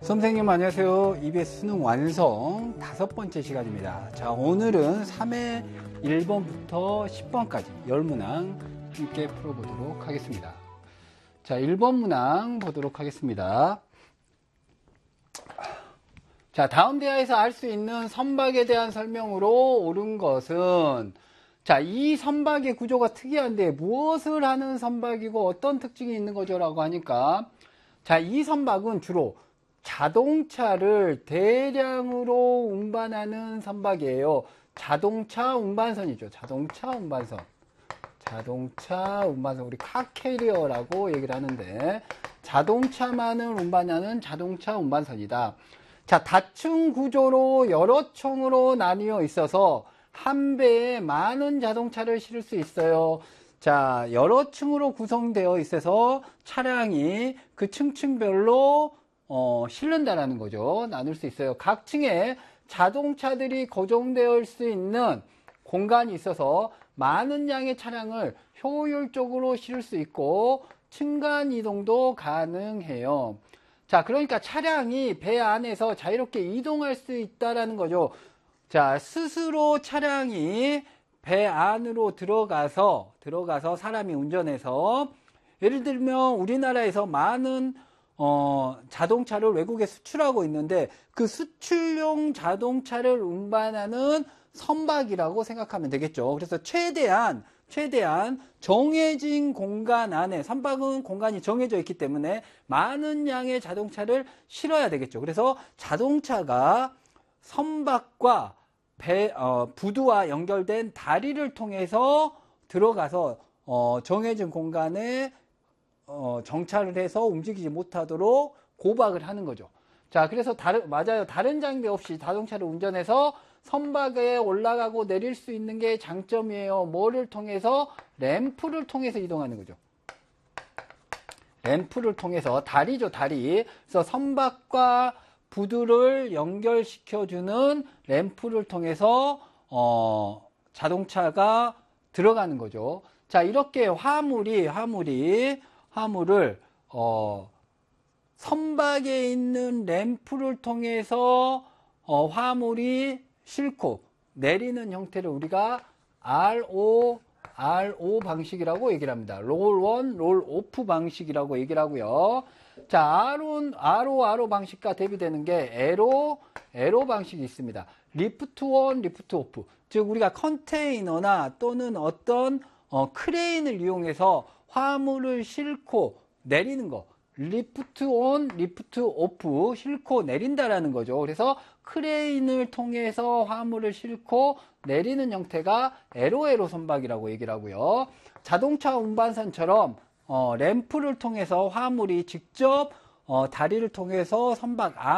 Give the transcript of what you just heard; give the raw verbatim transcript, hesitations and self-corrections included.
선생님 안녕하세요. 이비에스 수능 완성 다섯 번째 시간입니다. 자, 오늘은 삼 회 일 번부터 십 번까지 열 문항 함께 풀어보도록 하겠습니다. 자, 일 번 문항 보도록 하겠습니다. 자, 다음 대하에서 알 수 있는 선박에 대한 설명으로 옳은 것은, 자, 이 선박의 구조가 특이한데 무엇을 하는 선박이고 어떤 특징이 있는 거죠? 라고 하니까, 자, 이 선박은 주로 자동차를 대량으로 운반하는 선박이에요. 자동차 운반선이죠. 자동차 운반선. 자동차 운반선. 우리 카캐리어라고 얘기를 하는데, 자동차만을 운반하는 자동차 운반선이다. 자, 다층 구조로 여러 층으로 나뉘어 있어서 한 배에 많은 자동차를 실을 수 있어요. 자, 여러 층으로 구성되어 있어서 차량이 그 층층별로 어, 실른다라는 거죠. 나눌 수 있어요. 각 층에 자동차들이 고정되어 있을 수 있는 공간이 있어서 많은 양의 차량을 효율적으로 실을 수 있고 층간 이동도 가능해요. 자, 그러니까 차량이 배 안에서 자유롭게 이동할 수 있다라는 거죠. 자, 스스로 차량이 배 안으로 들어가서 들어가서 사람이 운전해서, 예를 들면 우리나라에서 많은 어, 자동차를 외국에 수출하고 있는데 그 수출용 자동차를 운반하는 선박이라고 생각하면 되겠죠. 그래서 최대한 최대한 정해진 공간 안에, 선박은 공간이 정해져 있기 때문에 많은 양의 자동차를 실어야 되겠죠. 그래서 자동차가 선박과 배, 어, 부두와 연결된 다리를 통해서 들어가서 어, 정해진 공간에 어, 정차를 해서 움직이지 못하도록 고박을 하는 거죠. 자, 그래서 다른, 맞아요. 다른 장비 없이 자동차를 운전해서 선박에 올라가고 내릴 수 있는 게 장점이에요. 뭐를 통해서? 램프를 통해서 이동하는 거죠. 램프를 통해서, 다리죠, 다리. 그래서 선박과 부두를 연결시켜주는 램프를 통해서 어, 자동차가 들어가는 거죠. 자, 이렇게 화물이 화물이 화물을 어, 선박에 있는 램프를 통해서 어, 화물이 싣고 내리는 형태를 우리가 알오 알오 방식이라고 얘기를 합니다. 롤 원, 롤 오프 방식이라고 얘기를 하고요. 자, 알오, 알오, 알오 방식과 대비되는 게 에로, 에로 방식이 있습니다. 리프트 원, 리프트 오프. 즉, 우리가 컨테이너나 또는 어떤 어, 크레인을 이용해서 화물을 싣고 내리는 거. 리프트 온, 리프트 오프, 싣고 내린다라는 거죠. 그래서 크레인을 통해서 화물을 싣고 내리는 형태가 에로에로 선박이라고 얘기를 하고요. 자동차 운반선처럼 어, 램프를 통해서 화물이 직접 어, 다리를 통해서 선박 안